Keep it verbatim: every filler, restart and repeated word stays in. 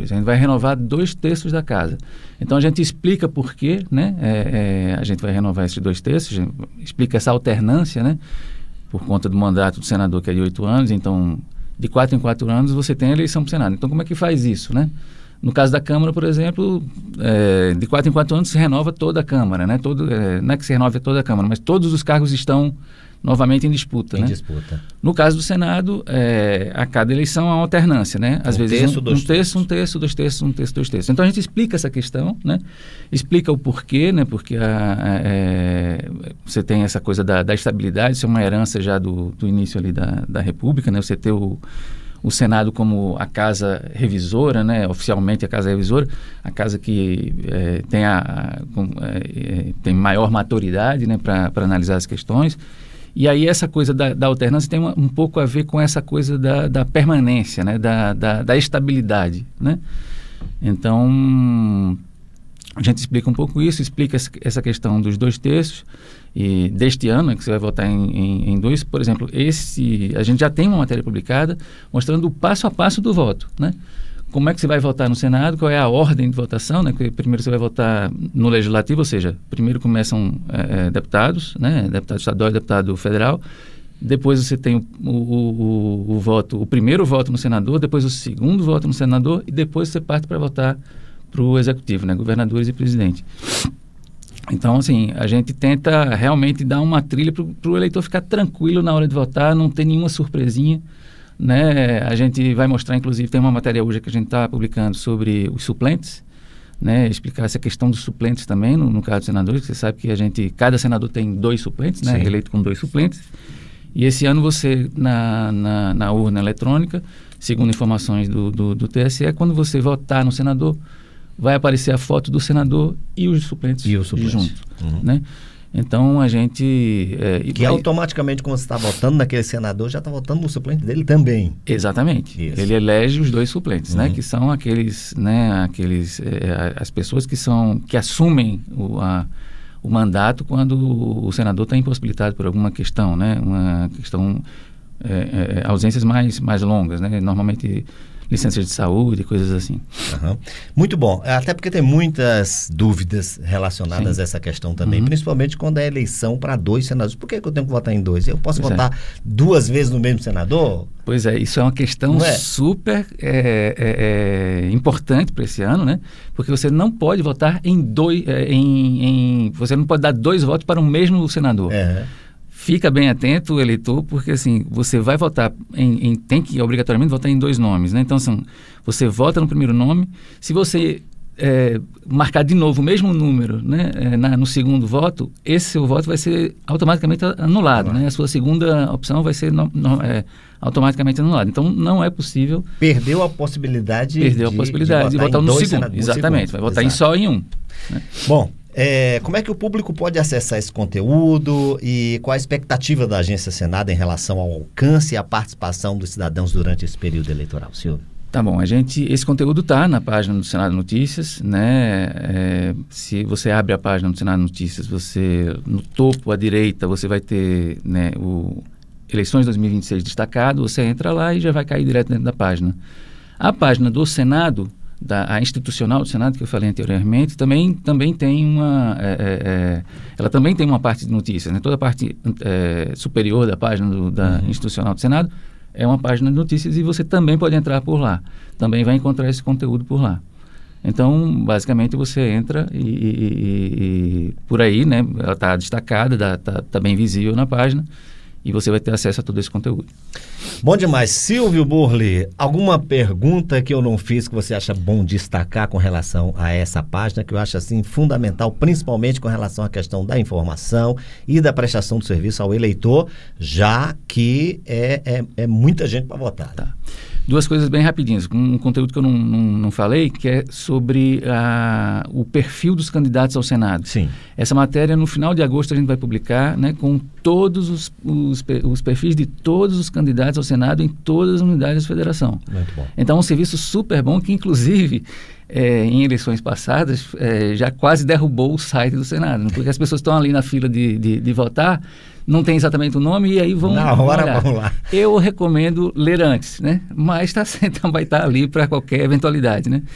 dois. A gente vai renovar dois terços da casa. Então, a gente explica por quê, né? É, é, a gente vai renovar esses dois terços, explica essa alternância, né? Por conta do mandato do senador, que é de oito anos. Então, de quatro em quatro anos, você tem a eleição para o Senado. Então, como é que faz isso, né? No caso da Câmara, por exemplo, é, de quatro em quatro anos se renova toda a Câmara, né? Todo, é, não é que se renove toda a Câmara, mas todos os cargos estão novamente em disputa. Em né? disputa. No caso do Senado, é, a cada eleição há uma alternância, né? Às um vezes terço, um, dois um terço, um terço, dois terços, um terço, dois terços. Então a gente explica essa questão, né? Explica o porquê, né? Porque a, a, é, você tem essa coisa da, da estabilidade, isso é uma herança já do, do início ali da, da República, né? Você ter o o Senado como a casa revisora, né, oficialmente a casa revisora, a casa que é, tem, a, a, é, tem maior maturidade, né, para analisar as questões. E aí essa coisa da, da alternância tem uma, um pouco a ver com essa coisa da, da permanência, né, da, da, da estabilidade, né? Então, a gente explica um pouco isso, explica essa questão dos dois terços, e deste ano, que você vai votar em, em, em dois, por exemplo, esse, a gente já tem uma matéria publicada mostrando o passo a passo do voto, né? Como é que você vai votar no Senado, qual é a ordem de votação, né? Que primeiro você vai votar no Legislativo, ou seja, primeiro começam é, deputados, né? Deputado estadual e deputado federal, depois você tem o, o, o, o voto, o primeiro voto no senador, depois o segundo voto no senador e depois você parte para votar para o executivo, né? Governadores e presidente. Então, assim, a gente tenta realmente dar uma trilha para o eleitor ficar tranquilo na hora de votar, não ter nenhuma surpresinha, né? A gente vai mostrar, inclusive, tem uma matéria hoje que a gente está publicando sobre os suplentes, né? Explicar essa questão dos suplentes também, no, no caso dos senadores, que você sabe que a gente, cada senador tem dois suplentes, né? Eleito com dois suplentes. E esse ano você, na, na, na urna eletrônica, segundo informações do, do, do T S E, quando você votar no senador, vai aparecer a foto do senador e os suplentes, e os suplentes. juntos, uhum. né? Então, a gente... É, que vai... automaticamente, quando você está votando naquele senador, já está votando no suplente dele também. Exatamente. Isso. Ele elege os dois suplentes, uhum. né? Que são aqueles, né? Aqueles, é, as pessoas que, são, que assumem o, a, o mandato quando o senador está impossibilitado por alguma questão, né? Uma questão... É, é, ausências mais, mais longas, né? Normalmente... licenças de saúde, coisas assim. Uhum. Muito bom, até porque tem muitas dúvidas relacionadas Sim. a essa questão também, uhum. principalmente quando é eleição para dois senadores. Por que, que eu tenho que votar em dois? Eu posso pois votar é. duas vezes no mesmo senador? Pois é, isso é uma questão é? super é, é, é, importante para esse ano, né? Porque você não pode votar em dois, é, em, em, você não pode dar dois votos para o mesmo senador. É. Fica bem atento, eleitor, porque assim, você vai votar, em, em, tem que obrigatoriamente votar em dois nomes, né? Então, assim, você vota no primeiro nome, se você é, marcar de novo o mesmo número, né, é, na, no segundo voto, esse seu voto vai ser automaticamente anulado, né? A sua segunda opção vai ser no, no, é, automaticamente anulada. Então, não é possível... Perdeu a possibilidade Perdeu de, a possibilidade de votar, de votar no segundo, senador, exatamente, segundo. vai votar Exato. em só em um. Né? Bom... É, como é que o público pode acessar esse conteúdo e qual a expectativa da Agência Senado em relação ao alcance e à participação dos cidadãos durante esse período eleitoral, senhor? Tá bom, a gente, esse conteúdo está na página do Senado Notícias, né? É, se você abre a página do Senado Notícias, você, no topo à direita, você vai ter, né, o Eleições dois mil e vinte e seis destacado, você entra lá e já vai cair direto dentro da página. A página do Senado, Da, a institucional do Senado, que eu falei anteriormente, também, também tem uma... É, é, ela também tem uma parte de notícias, né? Toda a parte é, superior da página do, da uhum. institucional do Senado é uma página de notícias e você também pode entrar por lá. Também vai encontrar esse conteúdo por lá. Então, basicamente, você entra e, e, e, e por aí, né? Ela está destacada, está tá bem visível na página e você vai ter acesso a todo esse conteúdo. Bom demais. Silvio Burli, alguma pergunta que eu não fiz que você acha bom destacar com relação a essa página, que eu acho assim fundamental, principalmente com relação à questão da informação e da prestação do serviço ao eleitor, já que é, é, é muita gente para votar. Tá. Duas coisas bem rapidinhas, um conteúdo que eu não, não, não falei, que é sobre a, o perfil dos candidatos ao Senado. Sim. Essa matéria, no final de agosto, a gente vai publicar, né, com todos os, os, os perfis de todos os candidatos ao Senado em todas as unidades da federação. Muito bom. Então, é um serviço super bom que, inclusive, é, em eleições passadas, é, já quase derrubou o site do Senado, né, porque as pessoas estão ali na fila de, de, de votar, não tem exatamente o nome e aí vão Na hora, olhar. Vamos lá. Eu recomendo ler antes, né? Mas tá, vai estar ali para qualquer eventualidade, né?